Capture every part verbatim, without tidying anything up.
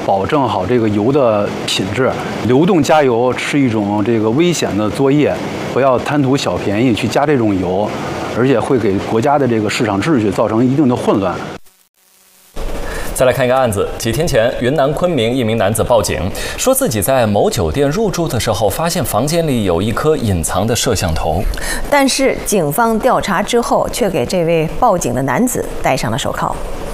保证好这个油的品质。流动加油是一种这个危险的作业，不要贪图小便宜去加这种油，而且会给国家的这个市场秩序造成一定的混乱。 再来看一个案子，几天前，云南昆明一名男子报警，说自己在某酒店入住的时候，发现房间里有一颗隐藏的摄像头。 但是警方调查之后，却给这位报警的男子戴上了手铐。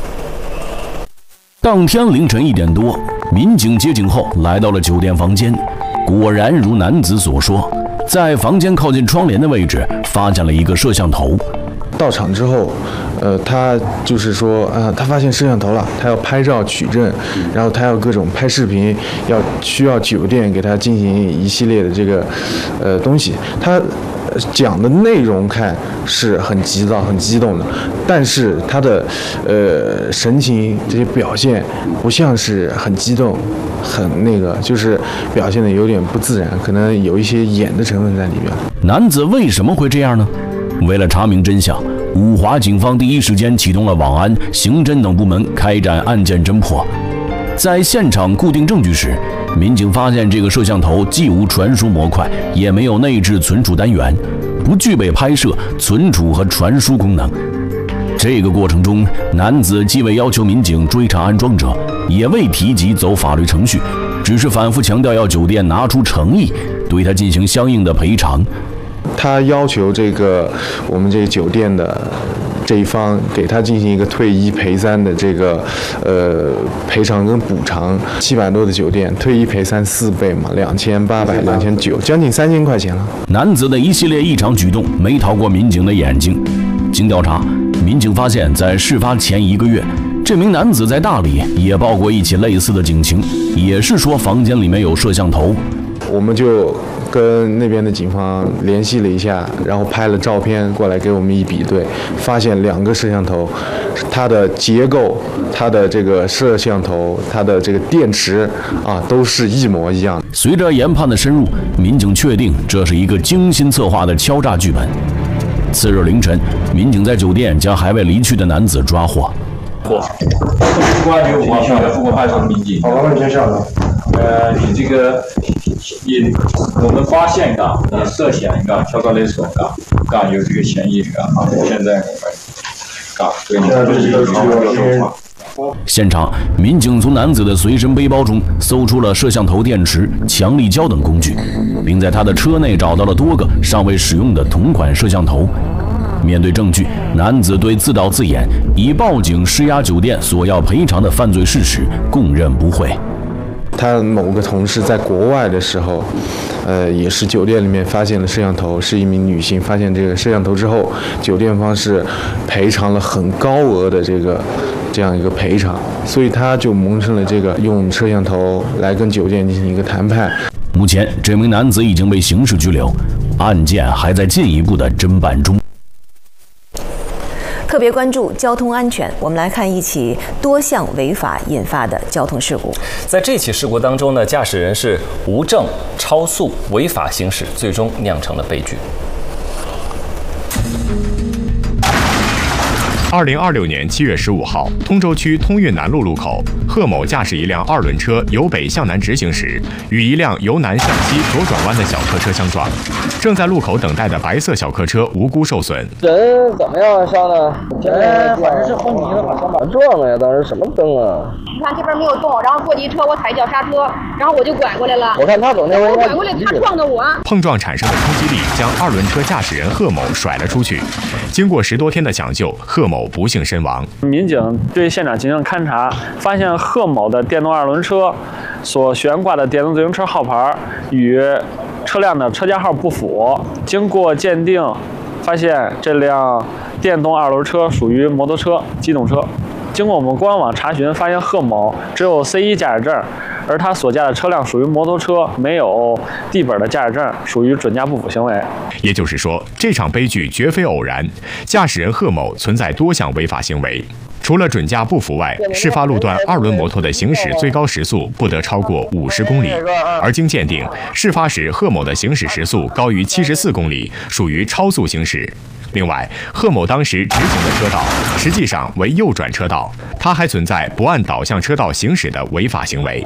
当天凌晨一点多，民警接警后来到了酒店房间，果然如男子所说，在房间靠近窗帘的位置发现了一个摄像头。 到场之后，呃，他就是说，啊、呃，他发现摄像头了，他要拍照取证，然后他要各种拍视频，要需要酒店给他进行一系列的这个，呃，东西。他讲的内容看是很急躁、很激动的，但是他的呃神情这些表现不像是很激动，很那个，就是表现的有点不自然，可能有一些演的成分在里面。 男子为什么会这样呢？为了查明真相，五华警方第一时间启动了网安、刑侦等部门开展案件侦破。在现场固定证据时，民警发现这个摄像头既无传输模块，也没有内置存储单元，不具备拍摄、存储和传输功能。这个过程中，男子既未要求民警追查安装者，也未提及走法律程序，只是反复强调要酒店拿出诚意，对他进行相应的赔偿。 他要求这个我们这个酒店的这一方给他进行一个退一赔三的这个呃赔偿跟补偿，七百多的酒店退一赔三四倍嘛，两千八百、两千九，将近三千块钱了。 男子的一系列异常举动没逃过民警的眼睛。经调查，民警发现，在事发前一个月，这名男子在大理也报过一起类似的警情，也是说房间里面有摄像头。 我们就跟那边的警方联系了一下，然后拍了照片过来给我们一比对，发现两个摄像头，它的结构、它的这个摄像头、它的这个电池啊，都是一模一样。 随着研判的深入，民警确定这是一个精心策划的敲诈剧本。次日凌晨，民警在酒店将还未离去的男子抓获。 公安局五号区的富国派出所民警。好，我们先上来。呃，你这个，你我们发现啊，你涉嫌啊敲诈勒索啊，啊有这个嫌疑啊，现在啊对你这是有说法。 现场，民警从男子的随身背包中搜出了摄像头电池、强力胶等工具，并在他的车内找到了多个尚未使用的同款摄像头。面对证据，男子对自导自演、以报警施压酒店索要赔偿的犯罪事实供认不讳。 他某个同事在国外的时候，呃，也是酒店里面发现了摄像头，是一名女性。发现这个摄像头之后，酒店方是赔偿了很高额的这个这样一个赔偿，所以他就萌生了这个用摄像头来跟酒店进行一个谈判。 目前，这名男子已经被刑事拘留，案件还在进一步的侦办中。 特别关注交通安全，我们来看一起多项违法引发的交通事故。 在这起事故当中呢，驾驶人是无证、超速、违法行驶，最终酿成了悲剧。 二零二六年七月十五号，通州区通运南路路口，贺某驾驶一辆二轮车由北向南直行时，与一辆由南向西左转弯的小客车相撞。正在路口等待的白色小客车无辜受损。 人怎么样伤的？人反正是昏迷了，把上把撞了呀！当时什么灯啊？ 你看这边没有动，然后过去车我踩脚刹车，然后我就拐过来了。 我看他走那边， 我拐过来，他撞的我。 碰撞产生的冲击力将二轮车驾驶人贺某甩了出去。经过十多天的抢救，贺某不幸身亡。 民警对现场进行勘查，发现贺某的电动二轮车所悬挂的电动自行车号牌与车辆的车架号不符。经过鉴定，发现这辆电动二轮车属于摩托车、机动车。经过我们官网查询，发现贺某只有 C 一 驾驶证，而他所驾的车辆属于摩托车，没有地本的驾驶证，属于准驾不符行为。 也就是说，这场悲剧绝非偶然，驾驶人贺某存在多项违法行为。除了准驾不符外，事发路段二轮摩托的行驶最高时速不得超过五十公里，而经鉴定，事发时贺某的行驶时速高于七十四公里，属于超速行驶。另外，贺某当时直行的车道实际上为右转车道，他还存在不按导向车道行驶的违法行为。